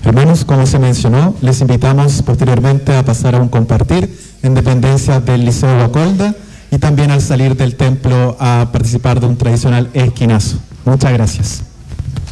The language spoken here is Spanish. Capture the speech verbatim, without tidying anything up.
Hermanos, como se mencionó, les invitamos posteriormente a pasar a un compartir en dependencia del Liceo Guacolda y también al salir del templo a participar de un tradicional esquinazo. Muchas gracias.